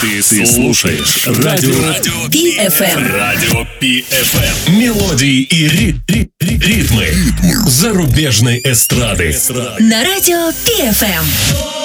Ты слушаешь Радио PFM. Радио PFM. Мелодии и ритмы зарубежной эстрады. На Радио PFM.